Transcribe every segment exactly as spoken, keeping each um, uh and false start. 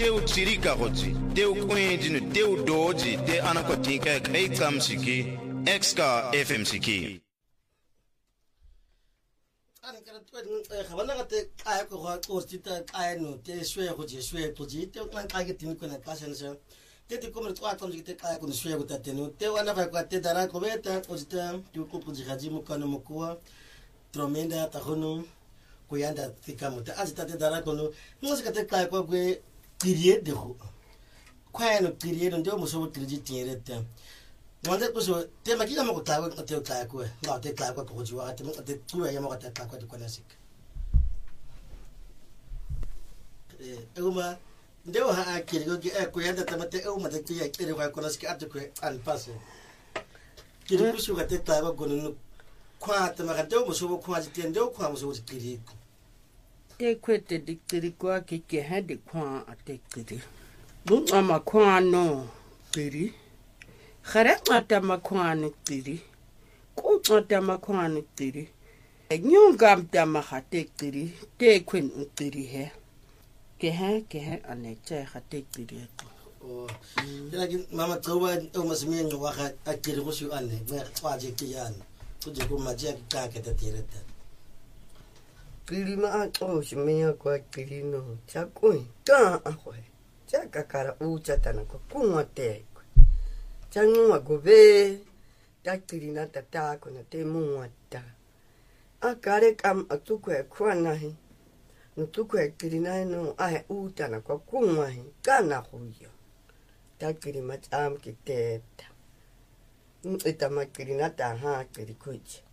teu tsirika gotsi teu kwendinu teu doji te anakotinka kai kamsiki exka F M siki ana kana twa khabana ka te kaya ko ko stita kaya no te shwe go je shwe to ji te kan ka ke tin ko na ka sen se te te komer twa ko te kaya ko shwe go ta te no te wana fa ko te dara ko beta ko stita tu ko ko ji haji mo kana mo ko tromenda ta hono ko yanda tika mo te azita te dara ko no mo se ka te kaya ko ko tirie de ho kwa no tirie no ndio mo so tirie tiere te Manda kuso te makika mo kutawa te kaya ko nga te kaya ko ko jiwa te te tuwa ya mo ka te kaya ko te kona sik eh uma ndeo ha akiri go e ko yanda te mate uma te kiya kire ko kona sik atu ko an passe kiri kuso ka te kaya ko no kwa te maka te mo so kwa te ndeo kwa mo so kiri te kwete de kiri ko ke ke ha de kwa ate kiri bu ama kwa no kiri Khare ngata makhwane tiri ku ngata makhwane tiri nyunga mta makhate tiri te kwen tiri he ke he ke he ane che khate tiri oh ila ki mama tsowa o masmi ngo wa kha akiri go su ane me kwaje ki yan ku je ko maji ki ka ke te tiri te tiri ma o shmeya ko tiri no cha ko ta a ho cha ka kara u cha tana ko ku ngote Changu gobe takirina tata kona te muata akare kam atukwe kwana hi nutukwe kirina no ai utana kwa kunwa hi kana huyo takiri macham kiteta ita makirina ta ha kirikuchi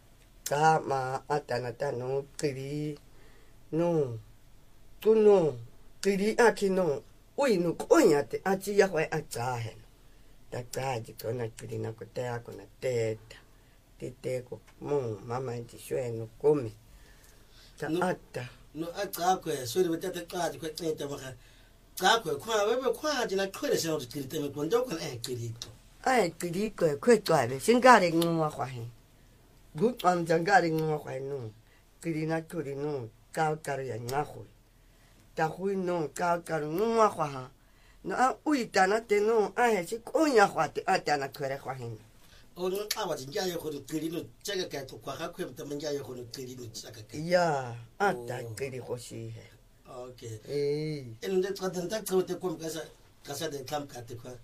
kama atana tano kiri no tuno kiri akino uinu konyate achi yahwe achahe Takaji kona kirina ko te ako na teta tete ko mo mama nti shwe no komi ta ata no ata ko so ri beta te kaji ko teta maka ka ko kwa bebe kwa ji na kwere se no kirite me ko ndo ko e kirito ai kiriko ko twale singare ngwa kwa he gu am jangare ngwa kwa no kirina kirino ka kar ya ngaho ta hui no ka kar ngwa kwa no uitana te no ai si konya kwate atana kwere kwa hin o no awa jinja yo ko kirino chega ka to kwa ka kwemta manja yo ko kirino chaka ka ya ata kiri khoshi he okay eh en de tratanta ko te kom kasa kasa de kam ka te kwa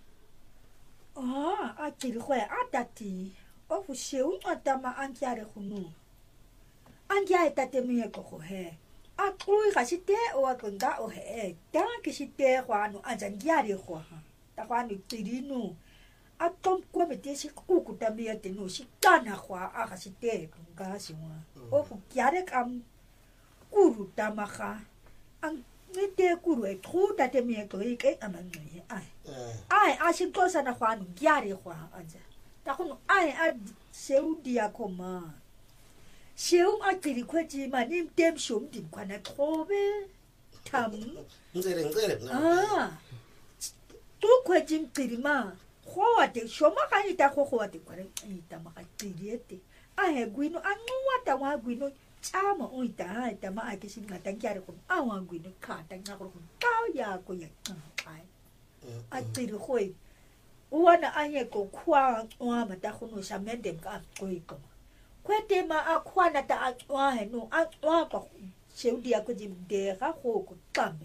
ah akiri khwe atati o fu sheu atama ankiare khunu ankia tate mi ko ko he a kui ga site o a konga o he ta ke site kwa no a jangiari kwa ta kwa no tirino a tom ko bete si ku ku ta mi ate no si kana kwa a ga site konga siwa o fu kiare kam kuru ta maga ang nete kuru e tru ta te mi ko e ke amangi ai ai a si ko sa na kwa no giari kwa anja ta ko no ai a seu dia koma Sheu akiri kwaji mani dem shom dim kwana tobe tam ngere ngere ah tu kwaji kirima khoa de shoma kani ta kho khoa de kwana ita maka tiriete a he guino anwa ta wa guino chama uita ha ta ma akisi ngata ngyare ko awa guino ka ta ngako ko ka ya ko ya ai akiri khoi uwana anye ko kwa wa mata khono shamende ka ko iko Kwete ma akwana ta akwa he no akwa ko sheudi ako jimde ga go ko tame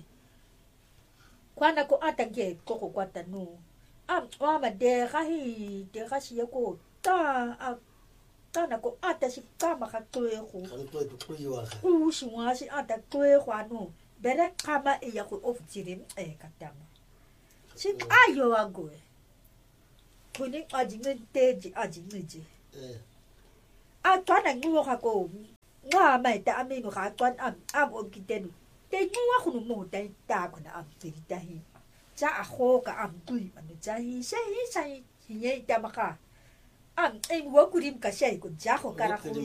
kwana ko atange ko ko kwata no am wa ma de ga hi de ga shi ko ta a ta na ko ata shi kama ga twe go kan to to ko yiwa ga u shi wa shi ata twe gwa no bere kama e ya go ofjirin e katama shi ayo ago kuni ajimete ji ajimete eh Atwana nguo kako nga mai ta amino ga twan am am o kitenu te nguo khunu mo ta ta khona am tirita hi cha a kho ka am tui anu cha hi se hi sai hi ta maka am e wo kurim ka sai ko ja kho kara khu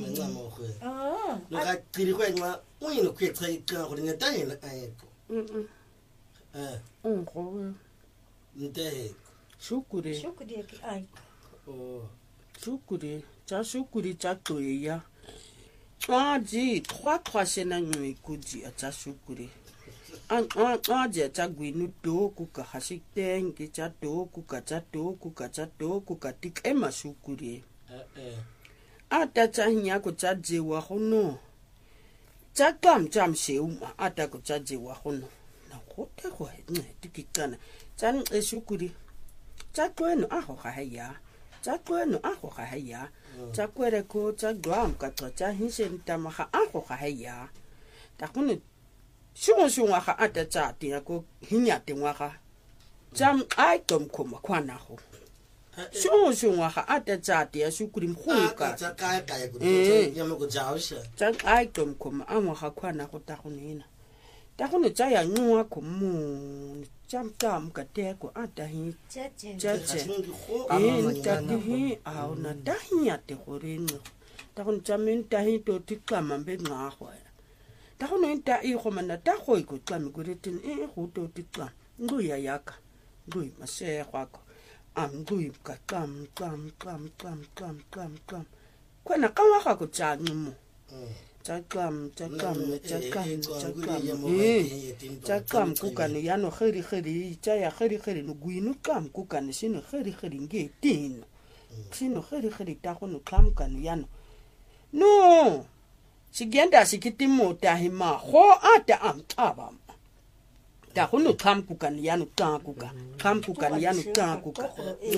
ah no ga tiri ko nga ui no ke tsai ka ko ne ta ni ai ko mm eh mm ko nte shukuri shukuri ki ai oh shukuri cha shukuri cha toya twa ji twa twa sena ngwe kuji a cha shukuri Aja Tagwinu doku ka hasikten, kicha doku ka doku ka doku ka tik ema shukuri. Ata chahinya ko chaje wa hono. Chakam cham sheuma ata ko chaje wa hono. Na kote ko ne tikikana. Chan e shukuri. Chakweno aho haya. Chakweno aho haya. Chakwere ko chagwam ka chahin tamaha aho haya. Takunu Shunga shunga ha ata chati ako hinyate ngaka. Jam ai tom koma kwana ho. Shunga shunga ha ata chati ya shukuri mhuka. Ata kaya kaya kutu. Yama kujausha. Jam ai tom koma amwa ha kwana ho takunina. Takunu chaya nyua kumu. Jam tam kateko ata hi. Cheche. Cheche. Eh tati hi au na tahinyate horino. Takunu jamin tahi to tikama mbe ngahwa. Tahono inta i khomana ta khoi ko tlami ko retin e go to titla ngui ya yaka ngui mase khwako am ngui ka kam kam kam kam kam kam kam kwana kawa ga ko tsa nmo tsa kam tsa kam tsa kam tsa kam e tsa kam ku kana ya no khiri khiri tsa ya khiri khiri no guinu kam ku kana sino khiri khiri nge tin sino khiri khiri ta khono kam kana ya no no Sigenda sikitimo tahima ho ata am aba. Ta hunu kamkukan yanu tankuka. Kamkukan yanu tankuka.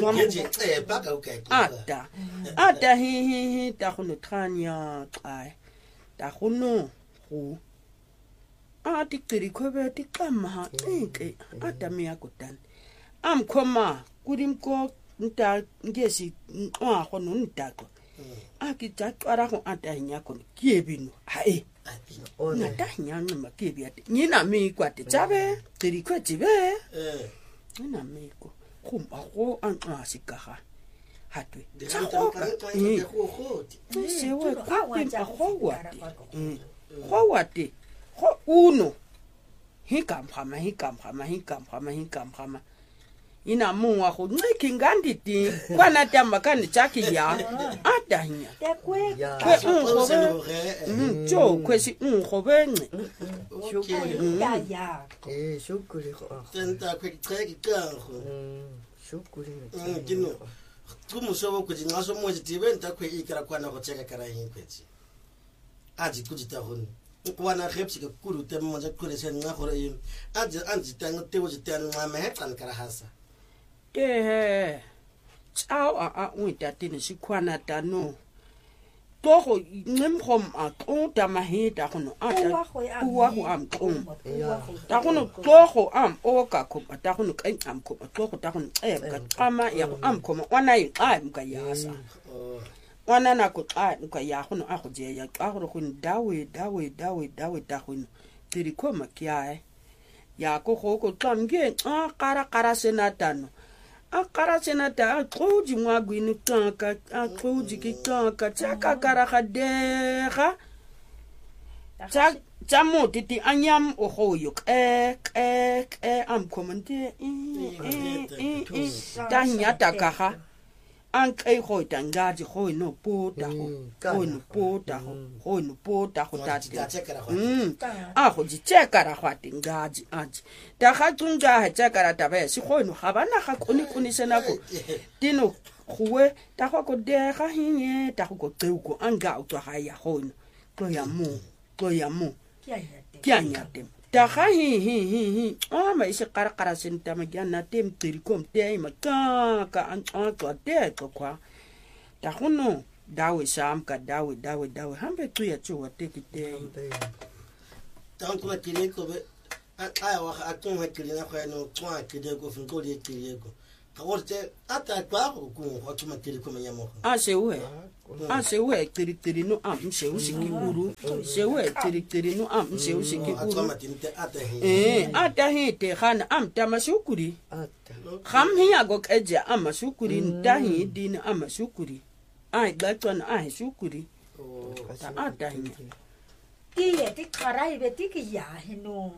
Ata. Ata hi hi hi ta hunu tanya ai. Ta hunu hu. Ati kiri kobe ti kama eke ata miyakutan. Am koma kurimko nta ngesi a hono ntako. Aki tatwara ko atahinya ko kiebinu hae na tahinya no makebi ate nyina mi kwate chabe tiri kwati be eh nyina mi ko khumba go an asikaha hatwe tsago eh sewe kwa kwa khowate eh khowate kho uno hikam khama hikam khama hikam khama hikam khama ina muwa go nciki nganditi kwana tamba kani chaki ya atanya Tekwe. kwe ungobe jo kwesi ungobenge Ya ya. Eh, shukuri ko. Tenta kwe kwe kango. Shukuri. Kino. Kumu sobo kuji ngaso moji tibenta kwe ikara kwana ko cheka kara hinkweti. Aji kujita hon. Kwana khepsi ke kuru te monja kure sen ngakore yim. Aji anji tanga te woji tanga ngame hetan kara hasa. Eh, chao a a uita tini sikwana tano. Toho nimhom a konta mahita kono ata uwahu am kom. Takono toho am oka kom takono kain am kom toho takono eh ka kama ya am kom wana yi am ka yasa. Wana na ko a ka ya kono a je ya ka ro kun dawe dawe dawe dawe takono tiri koma kia ya ko ko ko tlamge a kara kara senatano. A kara senata a tloji mwagwini tanka a tloji ki tanka tsaka kara khadega tsa tsa motiti anyam o hoyok ek ek e am komante e e ta nyata kaha an kai ho tangaji ho no pota ho no pota ho no pota ho ta mm a ho ji chekara ho tingaji aji ta ga tsunga ha chekara ta ba si ho no ga bana ga koni koni sena ko tino huwe ta go ko de ga hinye ta go tseuko anga o tswa ga ya ho no to ya mo to ya mo kya nyate ta ga hi hi hi hi a ma ise kara kara senta ma gyana tem tirikom te ma ka ka an a to te to kwa ta hono dawe sam ka dawe dawe dawe hambe tu ya chu wa te ki te Ta kuna kireko be aya wa atun ha kirina kwa no twa kireko funko le kireko. Ka wote ata kwa ko ku ko tuma kireko me yamo. a se we a se we tiri tiri no am se usiki uru se we tiri tiri no am se usiki uru Atoma tinte ata hi. eh ata hi te khana am tamashukuri Ata. kham hi ago keja amashukuri ndahi din amashukuri ai glatwan ai shukuri ta ata hi Tie ti karai be ti ki ya hino.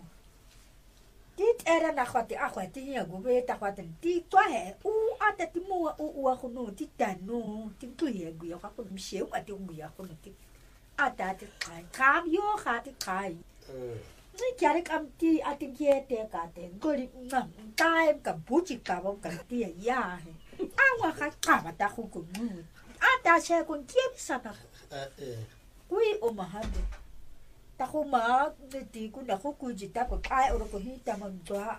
Dit era na khwati a khwati ya go be ta khwati ti twa he u ata ti mo u u a khono ti tanu ti tu ye gu ya ko msheu ati gu ya khono ti ata ti kai kam yo kha ti kai ni kyare kam ti atin ye te ka te gori ngam time ka buji ka bom ka ti ya he awa ka ka ba ta khu ku mu ata che kun ti sa ta kui o mahande ta khu ma de ti ku na khu ku ji ta ko kai o ko hi ta man dwa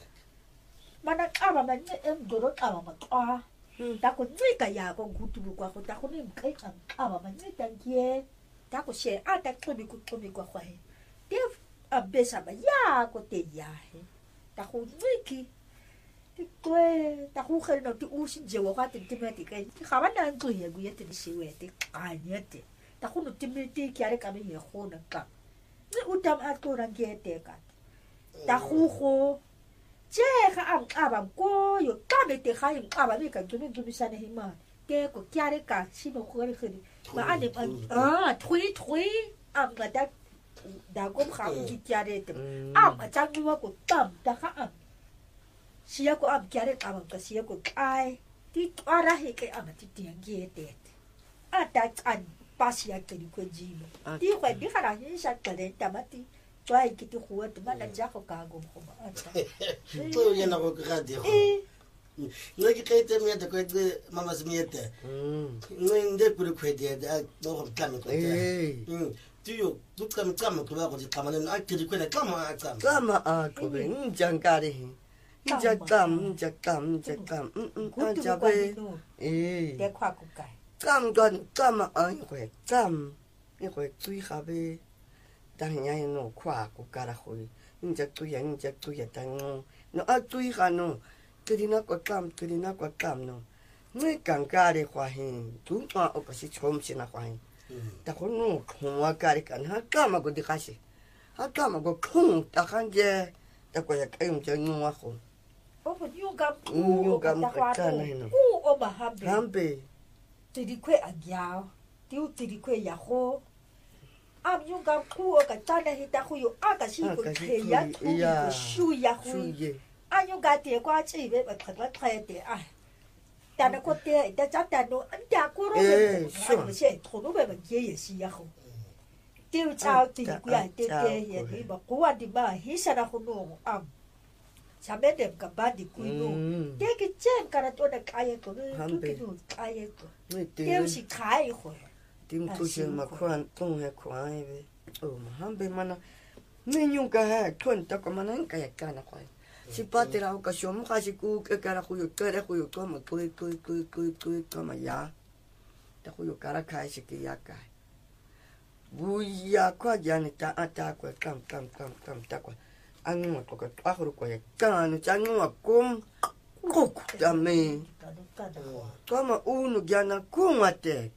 mana ka ba man em do ro ka ba ma ka ta ko ni ka ya ko ku tu ko ko ta ko ni kai ka ka ba man ni ta ye ta ko she ata ko bi ku to bi ko kwa he te a besa ba ya ko te ya he ta ko wiki te ko ta ko khel no ti u sin je wa te te me ti kai ka ba na ngu ye gu ye te si we te ka nye te ta ko no ti me ti ki are ka me ye ho na ka ni u tam a to ran ke te ka ta ko ko je ka am ka ba ko yo ka be te khai ka ba me ka du du bi sa ne hi ma te ko ki are ka si mo ko ri khri ma ane ah thui thui am ga ta da gom kham ki kyare te am a chang ni wa ko tam da kha am sia ko am kyare am ka sia ko ai ti ara he ke am ti ti ngie te a ta kan pasia ke ni ko ji ti ko bi khara ni sa ka le tamati twai ki ti khuwa te ma na ja ko ka gom ko ma ata to ye na ko ka de no ki kai te me te ko de mama smiete no inde ku ko de da no ko ka me ko te Tiyo, tu kama kama kwa kwa kama neno akili kwenda kama kama kama ako be njangare nja kam nja kam nja kam nja be eh te kwa ku kai kam gan kama ai kwe kam ni kwe tui khabe ta nya no kwa ku kara khoi nja tui nja tui ta no no a tui kha no kirina kwa kam kirina kwa kam no ni kangare kwa hin tu ma o ka si chom si na kwa hin ta ko no khwa kare kan ha kama go di khashi ha kama go khung ta kan je ta ko ya kai um je nu wa kho o ko yu gam yu gam ka ta na no u o ba hambe hambe ti di kwe agyao ti u ti di kwe ya ho am yu gam ku o ka ta na hi ta khu yu a ka shi ko ke ya tu ko shu ya hu a yu ga te kwa chi be ba ka ta te a ta na ko te ta cha ta no an ta ko ro be a she to no be ba ye ye si ya ho ti u cha ti ku ya te te ye ni ba ku wa di ba hi sa na khu no am sa be de ka ba di ku no te ki chen ka na to na ka ye ko tu ki no ka ye ko te u si ka ye ho tim tu chen ma kwan tong he kwai be o ma hambe mana me nyung ka ha kon ta ko mana ka ya ka na kwai si patera o ka shom ka si ku ke kara ku yo kare ku yo to ma ku ku ku ku ku to ma ya ta ku yo kara ka si ki ya ka bu ya kwa jani ta ata ko kam kam kam kam ta ko anu ko ka ta ko ko ya ka no cha nu akum ku ta me to ma unu jana ku ma te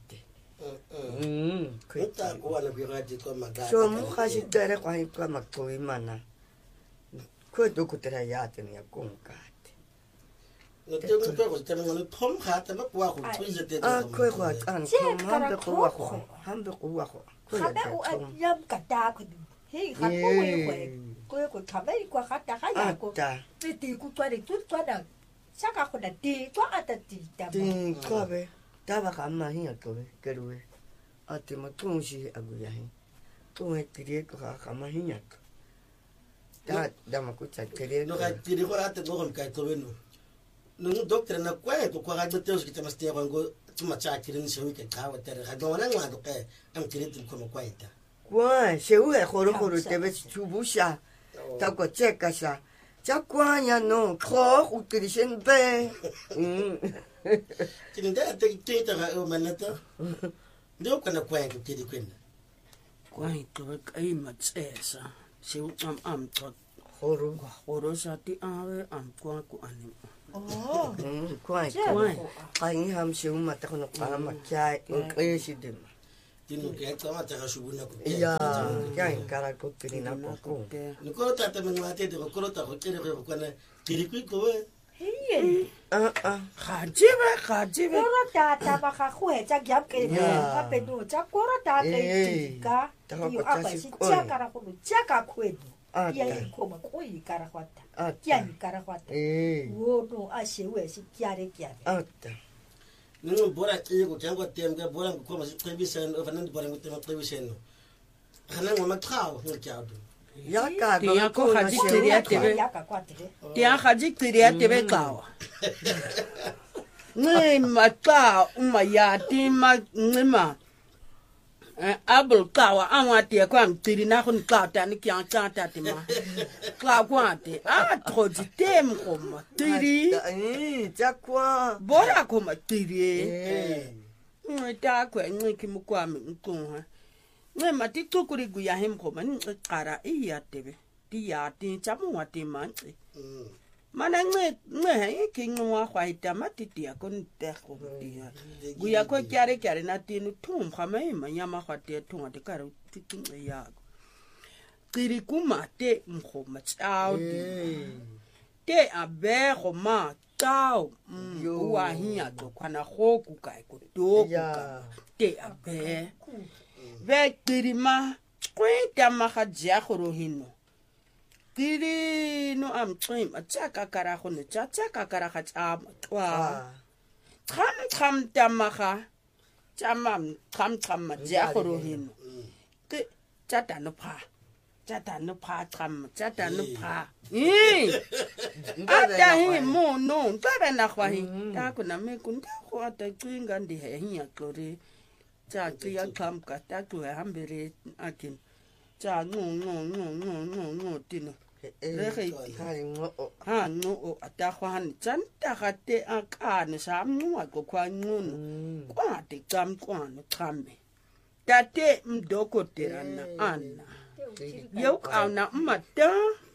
mm Kita ko ala bi ngati ko magata shom ka si tere ko ai ko ma ko imana ko do ko tera ya te ni ko ka no te ko ko te mo no thom kha te ma kwa ko tu je te a ko ko an ko hambe ko wa ko hambe ko wa ko ko ka da u a yam ka ta ko he ha ko we ko ko ka ba ko ka ta ha ya ko ti ti ku twa de tu twa da sa ka ko da ti twa ata ti ta ti ko be ta ba ka ma hi ko be ke ru a te ma tu si a gu ya hi tu e ti ko ka ma hi ya da da ma ku cha ke no ka ti ri ko ate no ko ka to be no no doctor na kwa ko kwa ga te os ki te mas te ko ngo tu ma cha ki rin se wi ke ka wa te ga do na ngwa do ke am ki ri ko mo kwa ita kwa se u e khoro khoro te be chu bu sha ta ko che ka sha cha kwa ya no kho u ti shen be mm ti nda te te ta ga o manata ndo ko na kwa ko ti ri kwenda kwa to ka i ma tsesa se u am am to khoro khoro sa ti ave am kwa ku ani oh kwa kwa ai ham se u ma ta ko no pa ma kya in kre si de ti no ke ta ma ta ga shubu na ko ya kya in kara ko ti na ko ko ni ko ta ta me ngate de ko ko ta ko ti ri ko na ti ri ko he a a ga jibe ga jibe ko ta ta ba ka khu he cha gyam ke ne ha pe no cha ko ta ke ti ka yu a ba si cha ka ra ko cha ka khu ya i ko ma ko i ka ra kwa ta ya i ka ra kwa ta eh wo no a she we si kya re kya a ta ni no bora ti ko tango tem ga bora ko ma ti bi sen o fanan bora ko tem ko bi sen no kana mo ma trao no kya do ya ka Ti ya ko ga di se tsiri ya tebe. ya ka kwatere Ti ya ga di tsiri ya tebe qawa. Ngi matla uma ya ti ma ngima. Eh abul qawa anwati ya kwa mtiri na kun qawa tani ki an tata ti ma. Qawa kwante a troji tem koma tiri. eh ja kwa Bora koma tiri. eh Ngi ta kwa ngi ki mukwami nkunga. Ngi mati tukuri gu ya him koma ngi qara iya tebe. Ti ya ti chamu wati manchi. Mana ngi ngi ki ngwa kwa ita mati ti ya kon te ko ti ya. Gu ya ko kyare kyare na ti nu tum khama ima nyama kwa te tunga te karo ti kinga ya. Kiri kuma te mkhoma chao ti. Te abe khoma chao. Yo. Wa hiya to kwana khoku kai ko to Ya. te abe. Ve kiri ma kwenta ma khajia khoro hino. Kiri no am trim a chaka kara khone cha chaka kara kha cha twa. Kham kham tamaga. Chamam kham kham ma ja khoro hino. Ke chata no pha. Chata no pha kham chata no pha. Eh. Ata hi mo no ntaba na khwa hi. Ta ko na me kun ta khwa ta twinga ndi he hiya klore. Cha tya kham ka ta tu hambere akin. Cha ngo ngo ngo ngo ngo ngo tino. eh ha ngo Ha no o ata khwan chan ta khate akane sa mwa ko kwa ngunu. Kwa te kam kwa no kame. Tate mdoko terana ana. Yo ana mata.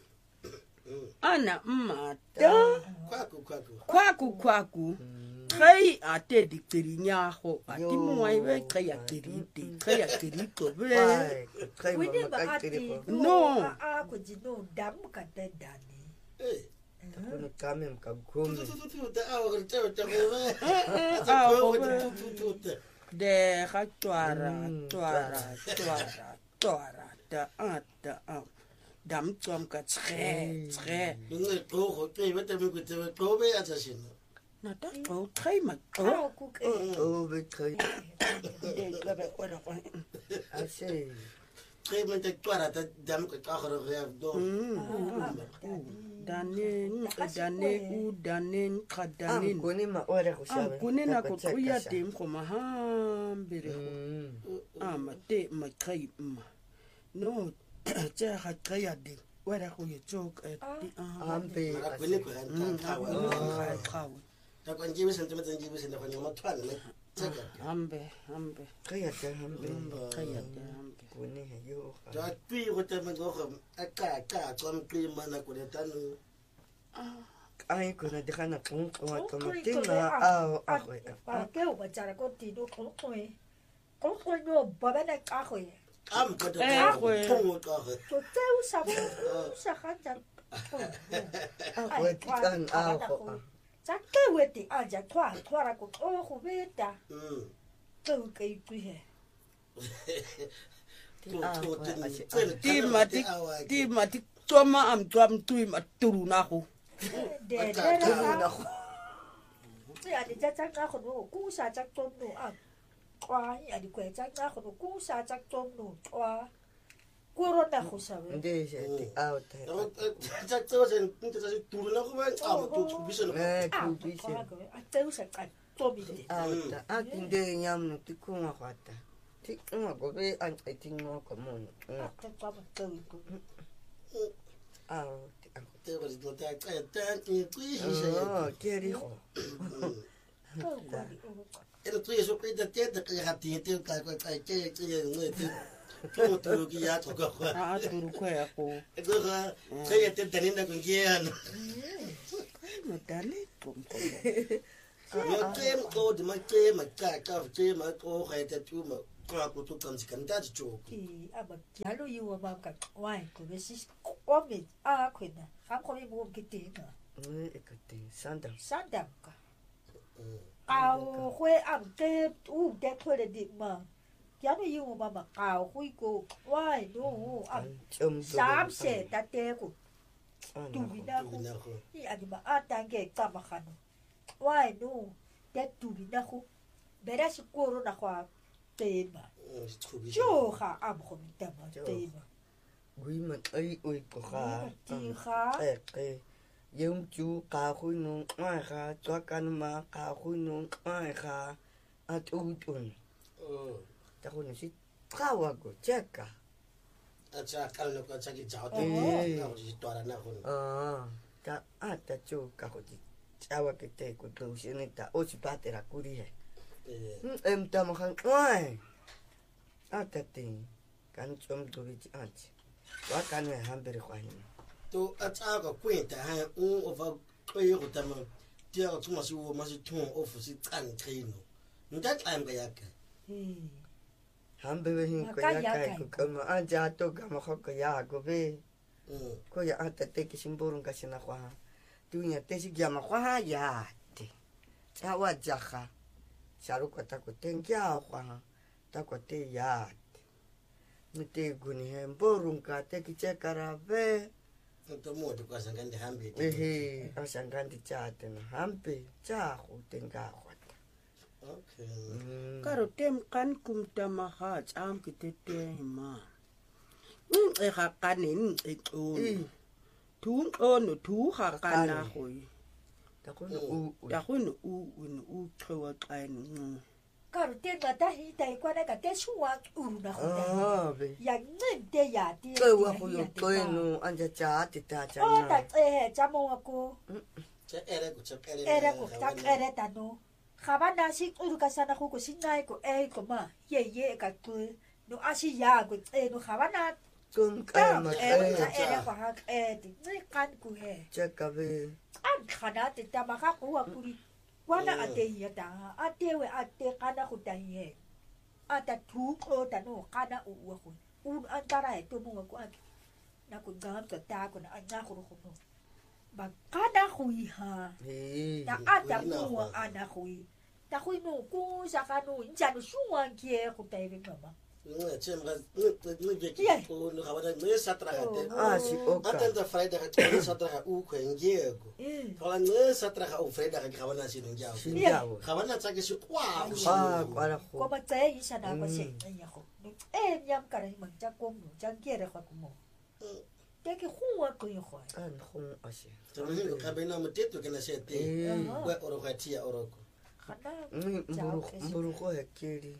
Ana mata. kwaku kwaku Kwaku kwaku. Kai ate dikiri nyaho. Ati mwai we kai akiriti. Kai akirito be. ai kai ma wini ba ka ati tiri ko No. a a ko jino dam ka te dani eh ko kame ka gome tutututa awa te te Awa, te tutututa De ga twara, twara, twara, twara. Da ata am. Dam twam ka tsre, tsre. ngi qogo ke bete me ku te qobe a tsashino Na ta ko kai ma ko. a ku ke o be kai De ga be ora ko. ase ke me te kwara ta dam ka ka khoro ya do Danen, danen, u danen, am kadanen. ko ni ma ore ko Am sabe kunena ko kuya dem ko mahambere ko. Ama te ma kai ma. No, cha ha kai ade. Wera ko ye chok at di am. ambe mara kwene ko han ta Kawa, kawa kawa. ta ko njibe sente mete njibe sente ko nyama twana ne tsaka Ambe, ambe, kai ya ambe kai ade ambe. ko ni yo ta tui ko te me go aka ka ko me kri mana ko le tanu ai ko na dikana ko ko o to ko ma ri ko tinga a a ko a ke o ba tsara ko ti do ko ko e ko ko no ba ba na ka ko e am ko te Eh, ko kwe. ko ka to te u sa bo sa kha ja a ko tikan a ko cha ke we ti a ja twa twa ra ko o ko be ta mm ke u ke tu he Ti mati, ti mati toma am twam tui ma turu na ko. de de ra ti a de cha cha ka ko no ku sa cha to no a kwa ya di ko cha ka ko ku sa cha to no twa ku ro na ko sa be nde je ti out ta ta sen nte ta tu na ko ba am tu tu biso no eh a ku ko bi se ko a te u sa ka to bi de out a kinde nyam no ti ko ma kwata ti ma go be an ai ti no ko mo a te twa ba te u ko a te ba no ta ka ta ni ku hi sa ya oh ke ri ho ko ko di o ko ero tu yeso ku te te te ka ti te ka ka ka ke ke no te ko tu ki ya to ko ko A turu ko ya ko. ko ka ke te te ni na ko ke an No dale ko. no ke ko de ma ke ma ka ka ke ma ko ka te tu ma ko ko tu kan si kan ta chu ki aba yalo yu wa ka wai ko be si ko me a ko na ha ko me mo ki te na e ka ti sanda sa da ka a o hwe am te u de ko le di ma yalo yu wa ma ka o hui ko wai no am chum sam se ta te ko tu tu bi na tu ko na ko ni a di ma a ta ge ta ma khano wai no te tu bi na ko bera si ko ro na kwa te ma tu bi jo ha am ko mi ta ma te ma Guiman ay uy ko ka. Ti ka. Eh, yung chu ka ko nung ay ka, tuwakan ma ka ko nung ay ka, at utun. Tako na si kawa ko, tsaka. At sa kalno ko sa gitsa ko. Eh. Ako si tuwara na ko. Ah, ta ata chu ka ko di. Tsawa kita ko to sinita o si patera kuri he. Em tama kan ay. Ata ting kan chom do bi anti. Wa kan we hambere kwa ni. To at aga kwenta ha un over kwayo ko tama. Ti aga tuma si wo ma si tun ofu si kan trino. Ndak am ga yaka. Eh. Hambere hin ko ya kai ko kama anja to kama ko ko ya go be. Ko ya ata te ki simburun ka sina kwa. Tunya te si gyama kwa ya te. Tsawa jaha. Sharuko ta ko tengia kwa. Ta ko te ya. Mite guni he mborun ka te ki chekara ve. To mo to kwasa ngande hambe. Ehe, asangandi chate na hampe cha go tenga kwa. Okay. Karo tem kan kum tamaha am kitete ma. Ning e ha kanin e to. Tu ono tu ha kana hoi. Ta ko u Ya ho no u un u tloa kain. Karo te ngata hi tai kwa na ka te suwa uru na ko. ah be. Ya ngin te ya ti. Ko wa ko yo to no anja cha te ta cha Oh ta na. eh cha mo ko. Cha ere ko cha ere. Era ko ta ere ta no. Khabana si uru ka sana ko ko sinai ko e ko ma. Ye ye ka ku no asi ya ko e no khabana. Kum ka ma Eh ka. era ko ha e ti ni kan ku he. Cha ka be. An khana te ta ma ka ko wa kuri. Wana ate ya ta ate we ate kana ko ta ye. Ata tu ko ta no kana u wa ko. Un antara e to mo ko ak. Na ko gam to ta ko na anya ko ko no. Ba kana ko ha. He. Ta ata mo ana ko. Ta ko no ko sa ka no inja no shuwan ke ko ta ye mama. No chem ga no no je ki ko no ga no satra ga te. Ah si oka. Atenta Friday ga te satra ga u ko ngego. Eh. Kala no satra ga u Friday ga ga na sino ngao. Sinjawo. Ga na tsa ke si kwa. Ah kwara Ko ko. ba tsaye isa na ko se nya ko. Eh nyam ka ri mang ja ko no ja ke re ko mo. Te ke huwa ko yo ko. An khum ase. To no ka be na mteto ke na se te. Eh. Wa oro ga tia oro ko. Khana. Ni mburu mburu ko he kiri.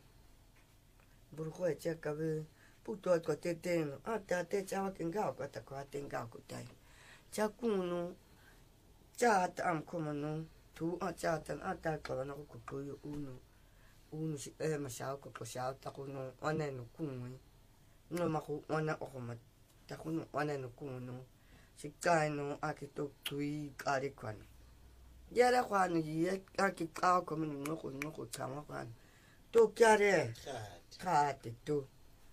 Mburu ko cha ka be. Puto ko te te no. Ata te cha wa kenga ko ta ko tenga ko tai. Cha kunu. Cha ta am ko no. Tu a cha ta ata ko na ko ko yo uno. Uno si e ma sa ko ko sa ta ko no. Ana no kunwi. No ma ko ana o ko ma. Ta ko no ana no kuno. Si kai no a ki to tui ka ri kwan. Ya ra kwan yi a ki ka ko mi no ko no ko ka ma kwan. To kya re. Ka. Ka te to.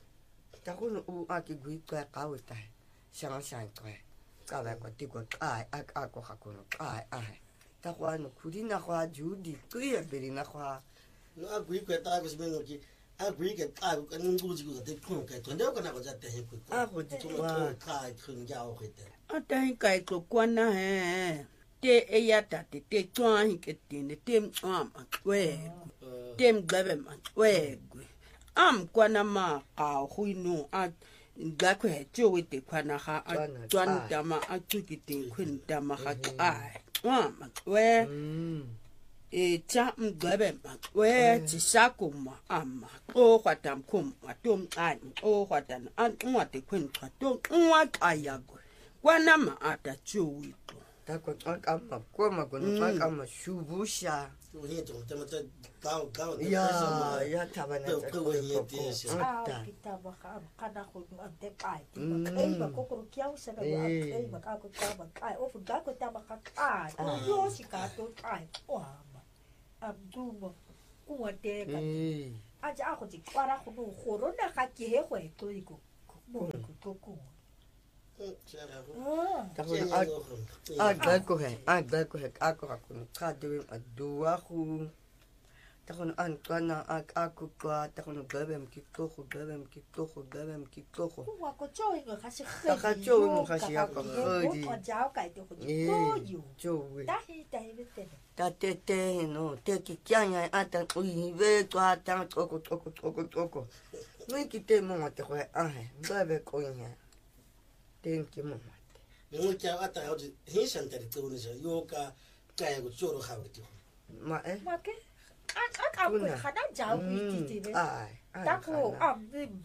Ta ko no u a ki gui ka ka o ta. Sang sang ko. Ka ba ko ti ko ka a a ko ha ko no ka a. Ta ko no kuri na ko judi ku ya beri na ko. No agui ko ta ko sibeno ki agui ke ta ko kan ngu ji ko te ko ka to ndo ko na ko ja te ko. A ko ti To wa. ka khun ja o khite. Ata hi kai ko kwana he. Te e ya ta te te twa hi ke te ne te am we. Tem gabe ma we. Am kwana ma ka hui no a ga ko he jo we te kwana ha a twan ta ma a tu ki te khun ta ma ha ai. Wa ma we. Mm. E cha mgabe ma we ti sako ma ama o kwatam kum atom an o kwatan an nwa te kwen kwatom nwa ayago kwana ma ata chuwi Ta ko ta ka ma ko ma ko no ta ka ma shubusha. To he to te mata ka ka. Ya ya ta ba na ta Ko ko ye ko. te se. Ah, Ta. kita ba ka kana ko no ante kai. Kai ba ko ko kiao sa na ba kai ba ka ko ka ba kai o fu ga ko ta ba ka kai. Yo si ka to kai. O ama. Am du mo ku ate ka. Eh. Aja ako ti kwara ko no khoro na ka ki he ko e to iko. Mo ko to ko. Ah. Ta ko a a ga ko he a ga ko he a ko ka ko ka de a dua khu. Ta ko an ka na a a ko ka ta ko no ga bem ki ko ko ga bem ki ko ko ga bem ki ko ko. Wa ko cho ingo ka si khedi. Ta ka cho ingo ka si ya ko khedi. Ko jao kai to ko Eh. ko yu. Jo we. Ta hi ta hi te. Ta te te no te ki kya nya a ta ui ve to a ta ko ko ko ko ko ko. No ki te mo te ko a he. Ga be ko nya. thank you mama Nngwe ke a ata ga di he shanta di tsone ja yo ka ka ya go tsoro ga botse. ma eh make a a ka go ga da jaw itite ai ta ko am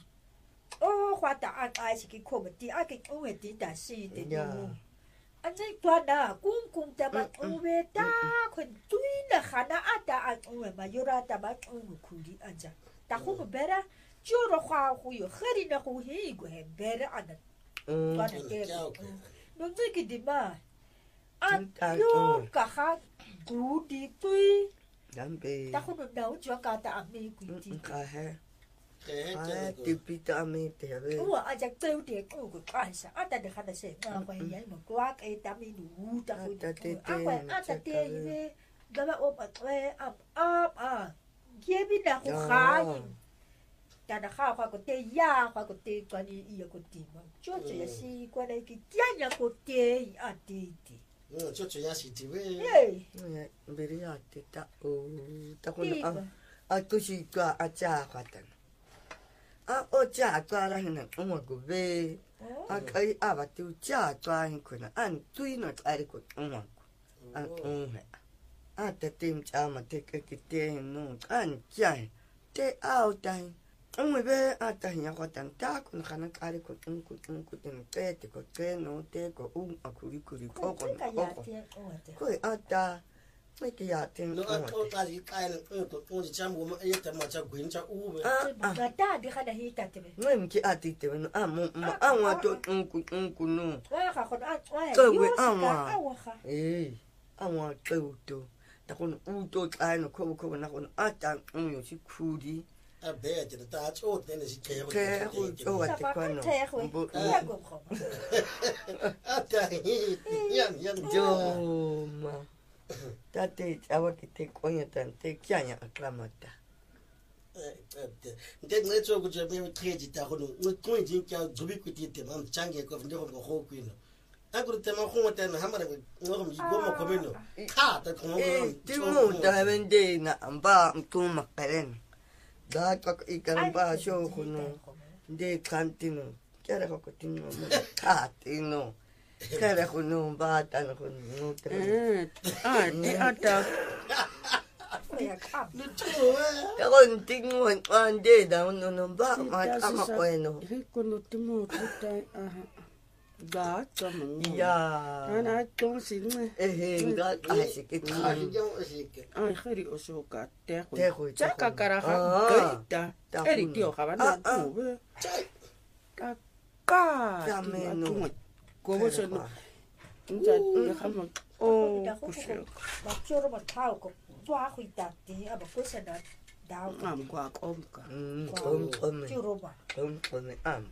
o kwa ta a ka shi ki ko ti a ke o we ti da shi de no a je twa da kum kum ta ba o we ta ko tui na khana a ta a o we ma yora ta ba o ku di a ja ta ko bera joro kwa go yo khari na go he go he bera ana twa na ke no je ki di ma a yo ka ha ku di tui dambe ta ko no da o jo ka ta a me ku ti ka he Ke ai ke. ti pita me te ave 我阿只走的我个干啥？阿但你看的是，我关于么瓜给他们路的会的，阿关阿但爹因为，那么我把喂啊啊啊，这边的好看，但是好花个爹呀，花个爹关于伊个爹嘛，就这也是关于个爹呀个爹啊爹爹， Mm, cho cho ya si ti we. 耶， beri ya te ta o ta ko 爹 a 嘛， a tu si ka a cha ka tan a o cha ka la hina o mo go ve a kai a ba tu cha ka hin ko na an tu ina ka ri ko o mo a o he a te tim cha ma te ke ki te no an cha te a o ta o mo ve a ta hin ko tan ta ko na kana ka ri ko un ko un ko ten te te ko te no te ko un a ku ri ku ri ko ko 这个 ko 呀 ko 爹我的， ko a ta me ki ya ten No o a o ta di ka le o to o di cham go ma e ta ma cha gwin cha u we. 啊这啊个大的看的黑大的呗， 我唔去阿弟弟们啊，冇冇啊我做嗯古嗯古喏， 我还看啊，我还各有位时啊间我啊我哈。 诶，啊我做做，但可能乌做爱no，可不可能可能啊但嗯有些苦的， A be ti ta cho te ne si ke go. 开会做我什这么块看喏， 才会？ 不你也讲好嘛？ A ta hi yan yan jo. 就嘛，但对啊我给他讲一段，对讲呀干嘛的？ Nte ne cho go je me tre di ta go no. No ko di ka zubi ku ti te ma change ko ndi go go ku no. A go te ma go te na ha ma re no mi go ma ko me no. Ka ta ko mo 诶，这么大问题那俺爸做嘛个人，那个一个人爸说可能。de cantino chiara ko tino catino chiara ko no bata no no tre eh ah te ata 我也看。 No cho we. ka kon tingo an de da no no ba ma ama bueno he kono timo tutai aha ga tamo ya ana to sinne eh ga ai se ke Ah, yo si ke. ai khari osoka te ko Te ko, te cha ka ko. kara ha Ah, kaita ta eri kuno. tio ka Ah, bana ah. tu be Chai. ka ka Ta meno. ko bo so no nja ya khama o kusho 我做了么套个抓回大地，啊不不是那打 am kwa ko ka mm kom kom 就了嘛。 kom kom am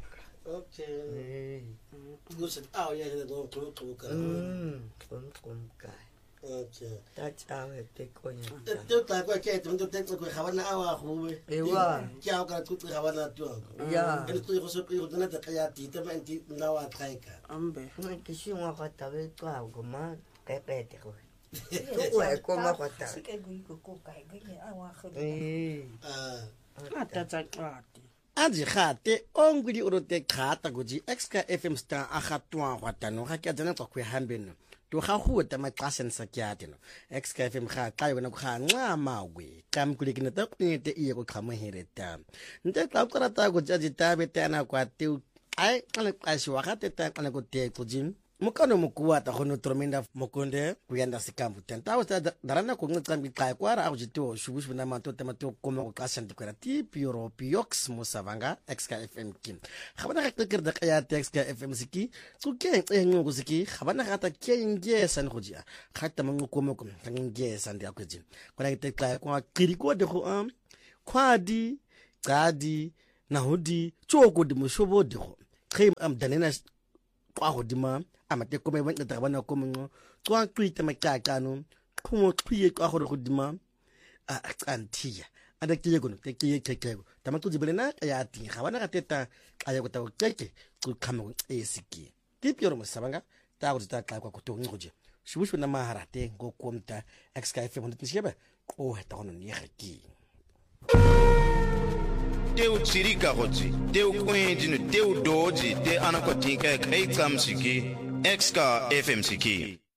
Okay. eh Go se a ya ne go to to ka. mm kom kom ka Okay. ta cha we te ko nya Te te ta ko ke te te te ko ha na awa ho we. Ewa. Kya ka tu ha na tu. ya Ele tu ko so ko na ta ka ya ti te men ti na wa trai ka. ambe no ke shi wa ka ta ve ka go ma ke pe te ko 我也过嘛，我打是个鬼个个改个人爱玩喝的。 eh Ah. ata tsa kwati aji gate o ngwidi o rote kgata go ji exka F M star a gatwa go tano ga ke tsena go hambeno to ga go ta maqasen sa kyate no exka F M ga ka yona go ga nqa mawe kam kule ke nta pete e go khamo hereta nte tla go rata go jaji tabe tana kwa te ai kana kashi wa gate ta kana go te go jin mokano mokuwa ta go no tromenda mokonde go yanda sekambu tenta o ta darana go nqa mbi ka kwa ra go jito shubush na mato tema to koma go kasan de kwara ti piro piox musavanga exka F M kin khabana ga tkir da qaya exka F M siki tsu ke e ngo go siki khabana ga ta ke nge san go jia khatta mo koma ko nge san de ko jin kona ke ka kwa qiri ko de go am khwadi qadi na hodi tsoko de moshobo de go khim am danena kwa hodima amate ko me bana ta bana ko mo kwa twita makakano khumo twiye kwa gore hodima a antia ada ke go te ke ke ke tama to dibelena ya ti ga bana ga teta aya go ta go keke go khama go esiki ke pioro mo sabanga ta go ta ka kwa to ngoje shibushu na maharate go komta xka F M nditshebe o heta go no ni gaki teo tsirika gotse teo kwedino teo doji te anakwatinka kai tsamsiki X K F M siki